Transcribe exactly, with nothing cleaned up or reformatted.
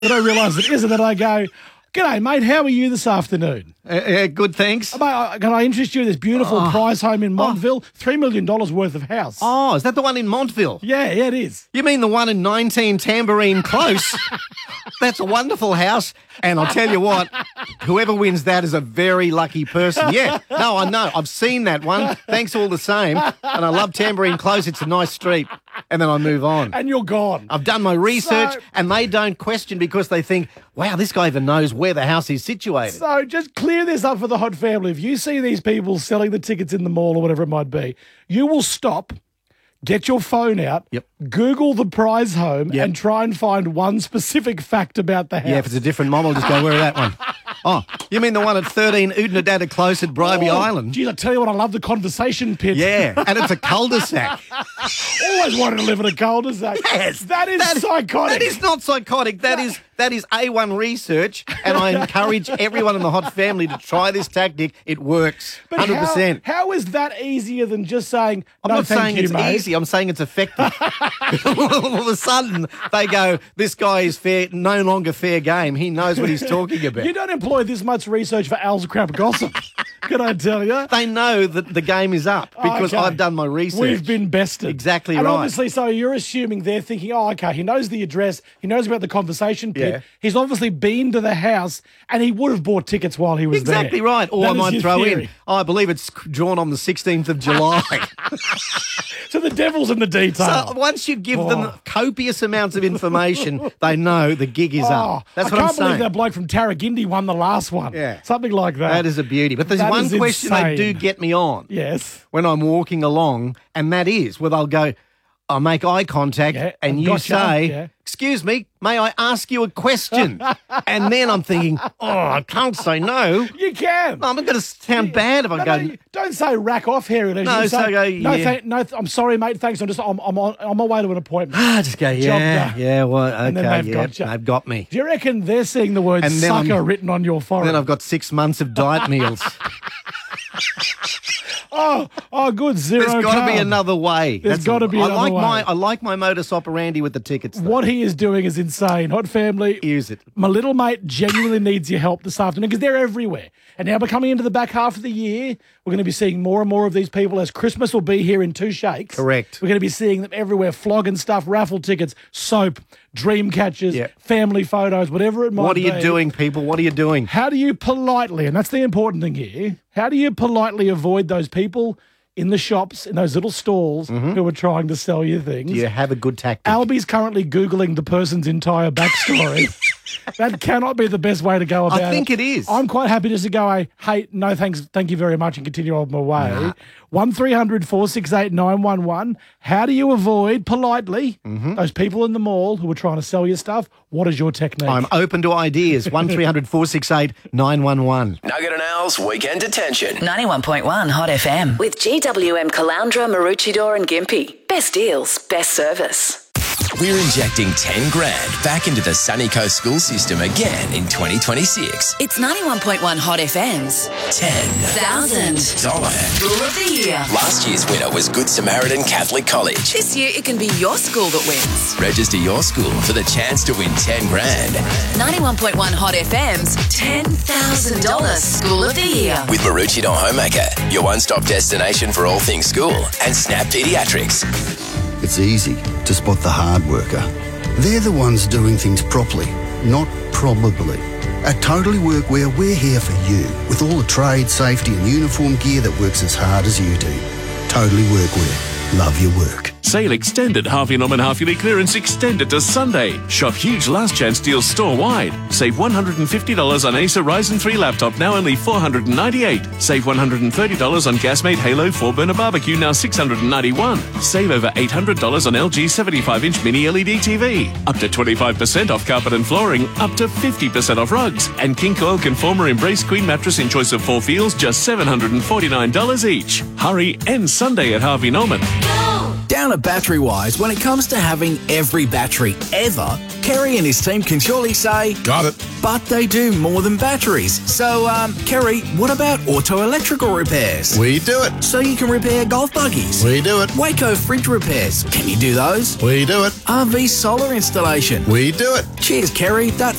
that I realise it isn't, and I go, "G'day, mate. How are you this afternoon?" Uh, uh, good, thanks. Mate, uh, can I interest you in this beautiful Oh. prize home in Montville? Three million dollars worth of house. Oh, is that the one in Montville? Yeah, yeah, it is. You mean the one in nineteen Tambourine Close? That's a wonderful house. And I'll tell you what, whoever wins that is a very lucky person. Yeah, no, I know. I've seen that one. Thanks all the same. And I love Tambourine Close. It's a nice street. And then I move on. And you're gone. I've done my research So- and they don't question because they think, wow, this guy even knows where the house is situated. So just clear this up for the Hot Family. If you see these people selling the tickets in the mall or whatever it might be, you will stop, get your phone out, Yep. Google the prize home, Yep. and try and find one specific fact about the house. Yeah, if it's a different mom, I'll just go, where is that one? Oh, you mean the one at thirteen Oodnadatta Close at Bribey Oh, Island? Geez, I tell you what, I love the conversation pit. Yeah, and it's a cul-de-sac. Always wanted to live in a cul-de-sac. Yes. That is That- psychotic. That is not psychotic. That is that is A one research, and I encourage everyone in the Hot Family to try this tactic. It works, But one hundred percent. How, how is that easier than just saying, I'm no, not thank saying you, it's mate. easy. I'm saying it's effective. All of a sudden, they go, this guy is fair, no longer fair game. He knows what he's talking about. You don't employ this much research for Al's crap gossip. Can I tell you? They know that the game is up because Okay. I've done my research. We've been bested. Exactly and right. obviously, so you're assuming they're thinking, oh, okay, he knows the address, he knows about the conversation pit, Yeah. he's obviously been to the house, and he would have bought tickets while he was there. Exactly right. Or That I is might your throw theory. in, oh, I believe it's drawn on the sixteenth of July. So the devil's in the detail. So once you give Oh. them copious amounts of information, they know the gig is Oh, up. That's I what can't I'm believe saying. that bloke from Tarragindi won the last one. Yeah. Something like that. That is a beauty. But there's That one is question they do insane. get me on Yes. when I'm walking along, and that is where they'll go, I make eye contact, Yeah, and you gotcha, say, yeah. excuse me, may I ask you a question? And then I'm thinking, oh, I can't say no. You can. I'm going to sound bad if I No, go, no, don't say rack off here. No, you so say, go, no, yeah. thank, no, th- I'm sorry, mate. Thanks. I'm just, I'm, I'm on, I'm on my way to an appointment. ah, just go, Job yeah, done. yeah, well, okay, And then they've yeah, got you. they've got me. Do you reckon they're seeing the word And then sucker I'm- written on your And forehead? then I've got six months of diet meals. oh, oh, good zero. There's got to be carb. another way. There's That's gotta all. be I another like way. my I like my modus operandi with the tickets. Though. What he is doing is insane. Hot Family. Use it. My little mate genuinely needs your help this afternoon because they're everywhere. And now we're coming into the back half of the year. We're going to be seeing more and more of these people as Christmas will be here in two shakes. Correct. We're going to be seeing them everywhere, flogging stuff, raffle tickets, soap, dream catchers, Yeah. family photos, whatever it might What are be. you doing, people? What are you doing? How do you politely, and that's the important thing here, how do you politely avoid those people in the shops, in those little stalls who are trying to sell you things? Do you have a good tactic? Albie's currently Googling the person's entire backstory. That cannot be the best way to go about it. I think it is. I'm quite happy just to go, hey, hey, no thanks, thank you very much, and continue on my way. one three hundred four six eight nine one one. How do you avoid politely Mm-hmm. those people in the mall who are trying to sell you stuff? What is your technique? I'm open to ideas. one three hundred four six eight nine one one. Nugget and Al's Weekend Detention. ninety-one point one Hot F M. With G W M Caloundra, Maroochydore and Gympie. Best deals, best service. We're injecting ten grand back into the Sunny Coast school system again in twenty twenty-six. It's ninety-one point one Hot F M's ten thousand dollar. School of the Year. Last year's winner was Good Samaritan Catholic College. This year it can be your school that wins. Register your school for the chance to win ten grand ninety-one point one Hot F M's ten thousand dollars School of the Year. with Maroochydore Homemaker, your one-stop destination for all things school, and Snap Pediatrics. It's easy to spot the hard worker. They're the ones doing things properly, not probably. At Totally Workwear, we're here for you with all the trade, safety and uniform gear that works as hard as you do. Totally Workwear. Love your work. Sale extended. Half year and half yearly clearance extended to Sunday. Shop huge last chance deals store wide. Save one hundred fifty dollars on Acer Ryzen three laptop, now only four hundred ninety-eight dollars. Save one hundred thirty dollars on Gasmate Halo four burner barbecue, now six hundred ninety-one dollars. Save over eight hundred dollars on L G seventy-five inch mini L E D T V. Up to twenty-five percent off carpet and flooring. Up to fifty percent off rugs. And King Coil Conformer Embrace Queen mattress in choice of four feels, just seven hundred forty-nine dollars each. Hurry, end Sunday at Harvey Norman. Go! Down at Battery Wise, when it comes to having every battery ever, Kerry and his team can surely say, got it. But they do more than batteries. So, um, Kerry, what about auto electrical repairs? We do it. So you can repair golf buggies? We do it. Waco fridge repairs? Can you do those? We do it. R V solar installation? We do it. Cheers, Kerry. That's